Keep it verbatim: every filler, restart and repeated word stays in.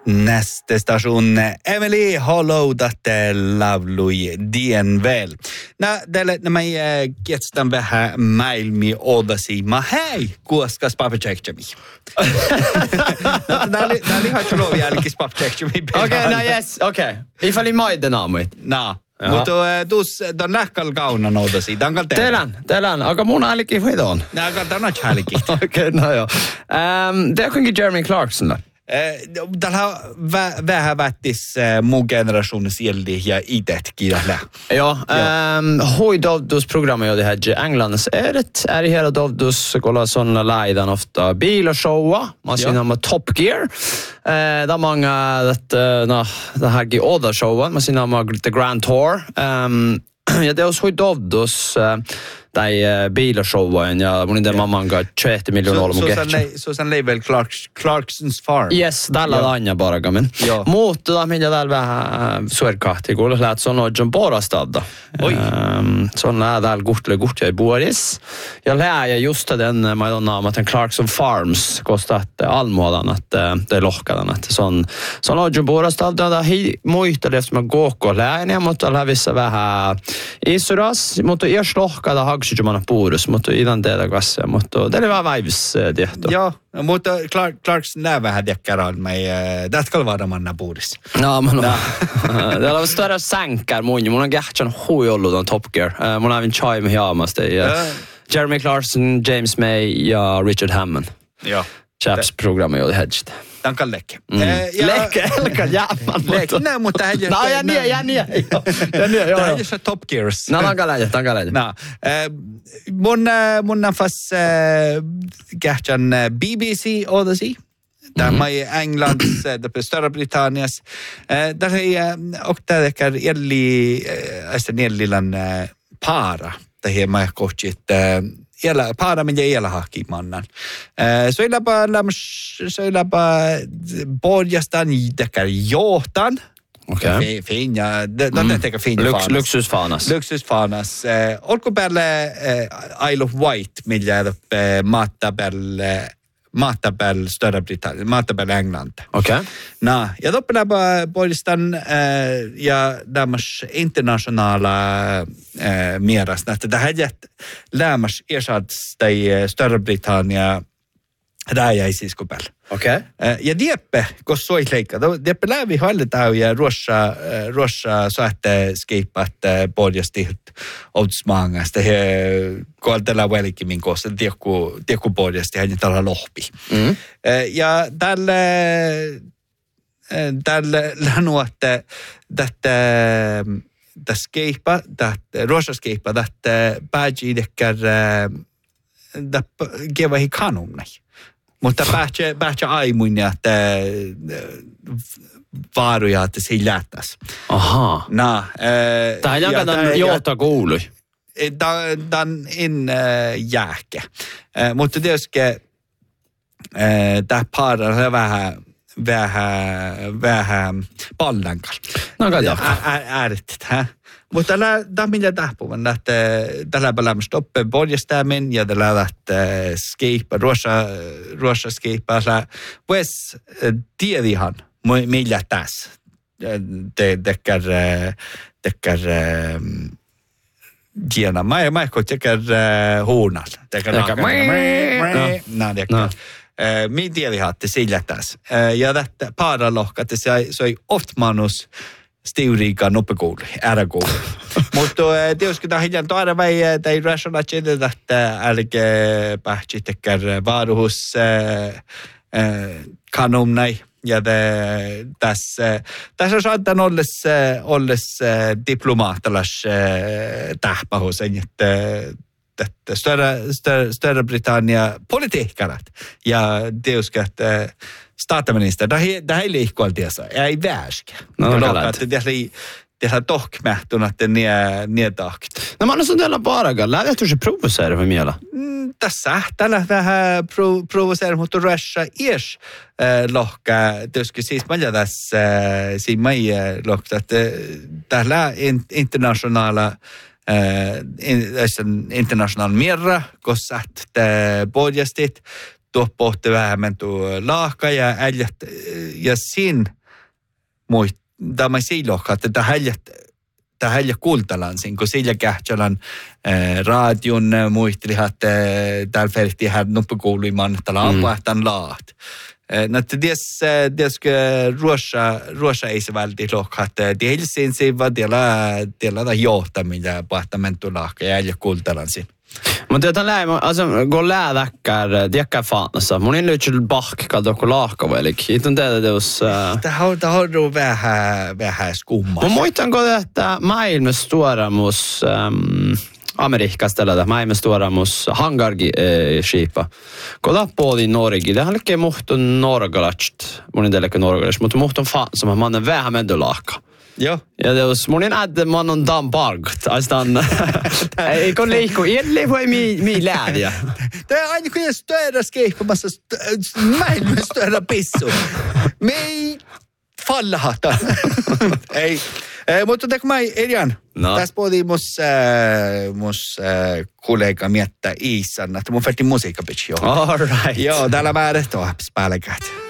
Nästa station, Emily Holloudatte lavlui dien väl. Nä, tälle nämä kietstan vähän maailmi odasi. Ma hei, kuoskas papachekchemi. Nää oli nää oli ihan lovia jälkis papachekchemi. Okei, no yes, okei. Ifall i maiden aamuit. Nää. Mutta tuus ton lähkal kaunan odasi. Tankal tehdä. Teidän, teidän. Aga mun älikin hoitoon. Nää kannattaa noin hälikin. Okei, no joo. Um, det är kuitenkin Jeremy Clarkson. Tällä on vähän vättis mun generationen sieldi ja itetkin. Ja, um, hoi dovdusprogrammet jo det här Englands är det är det hela dovdus kolla såna leidan ofta bil och showa man syns om Top Gear eh där många det na det här gi other showen man syns om the Grand Tour um, ja det är så hoi dovdus tai biilashowen ja mun inte mamman got tjugo miljoner dollar så så så sen level Clark Clarkson's Farm. Yes, tällä Anja bara men. Mutta da minä täällä vähän suorkahti kun läht sån John Borastad. Oj. Ehm sån är där gotle gotle i Boris. Jag lär jag just den med namn att en Clarkson Farms kostat allmådan att det lockade att sån sån John Borastad där hej moita det som går och lär ni mot alla vissa vähän isuras mot er lockade hagsuja man puurus mutta idan teillä kanssa mutta det var vibes det då. Ja, mutta Clark Clarkson lär vähän dekkaran mig det ska vara manna puurus. No, men det var större sänkar mun mun on gärtsan huijollut on Top Gear. Mun avin chai med jamas det. Jeremy Clarkson, James May ja Richard Hammond. Ja. Chaps programmet jo hedged. Tankal lekke. Lekke, elkä jäämän. Lekke, nää, mutta häjä... No, ja niin, ja niin. Ja niin, joo. Häjä se Top Gears. No, tankal läjä, tankal läjä. No, mun, mun on fast kähtjan B B C odasi. Tämä är Englands, det större Britannias. Där är och där är elli, alltså nellilan para. Det här med kochit Ela para minä ela hakimannan. Så ela pa läms så ela pa borjastan idekar johtan. Okei. Finja, det det tänker finja. Luksusfanas. Luksusfanas. Olko päälle Isle of Wight millä maatabel maatabel större Britannia, maatabel England. Okei. No, ja toppela borjastan ja damas internationala mieras että det här lämmas ersätts tai större Britannia räjäisiskopel. Okei. Okay. Ja dieppe kos soi leikka. Dieppe lävi hallitau ja ruossa ruossa saatte skipat podjasti outsmangasta he koltella velkimin kossa tiekku tiekku podjasti hän tällä lohpi. Mm. Ja tälle tälle lanuatte tätä das skeipa dat ruossa skeipa dat badge dekkar da geva hi kanumnai. Mutta päätse päätse aimuina että vaaruja että se lähtäs. Aha. Na, eh tai jankan johta kuului. Dan in jääke. Mutta tietysti eh tää para vähän vähän vähän pallankal. No kato. Ääret, hä? Mutta tällä tämä mitä tahpuvan että tällä pelaamme stoppe podjastamen ja tällä että escape ruosa ruosa escape la pues tiedihan millä tässä te dekkar dekkar Giana mai mai ko dekkar hornal dekkar na dekkar mi tiedihan että sillä tässä ja että paralohkat se se oftmanus Stiuriika noppekoulu, äräkoulu. Mutta tietysti tämä hiljaa tuoda vai tai rationella chille että älke pähti tekkär vaaruhus kanumnai ja tässä tässä saattaa olles olles diplomaattilas tähpähus että että större större större Britannia politiikkarat ja tietysti että statsminister, det här, det här är liikkualtiassa. Ei väärska. No, no, no. Että det här det här dockmähtun, att det är nedakt. No, man on sån där bara galla. Jag tror inte provocera för miela. Mm, tässä tällä vähän provocera mot Russia ish lohka. Det ska siis välja tässä siinä mai lohka että tällä internationella international mirra kossa että podjastit tuo pohti vähemmän tuo laahka ja äljät ja sin muist, tämä siilohka, että tämä häljät, tämä häljät kultalansin, kun sillä kähtsälan äh, radion muistelihat, äh, täällä ferti här nuppukuuluimaan, että laapahtan laat. No, ties, tiesikö ruossa, ruossa ei se välti lohkat. Tielisiin siinä tiellä, tiellä johtamilla pahtamentulohka ja ei kultalansin. Mutta jotain läi, alltså går läädäkkär, tiedäkään faanassa. Mun ei löytyy bahk, kato kun lahkavelikin. Itun teitä teos... Tämä on, tämä on vähän, vähän skummaa. Mä muistanko, että maailman stuoramus... Ähm, Amerikasta tällä maailman stuoramus hangarskipa. Kun lappuoli Norgi, det on ikke muhtun norgalast, mun ei teille norgalast, mutta muhtun faansa, mä annan vähän mendulahka. Joo. Ja teos, mun ei nähdä, mä annan tämän parkt. Aistan, ei kun liikku, ei voi mi läädiä. Tämä on aina kun stöödä skeipamassa, maailman stöödä pissu. Me ei fallahata. Ei. Eh, mutta kun mä Elian, no. Tässä puhutiin mus, äh, mus äh, kollega miettä Iisan, että mun färti musiikkapitsi. All right. Joo, täällä mä ehdetään päällekään.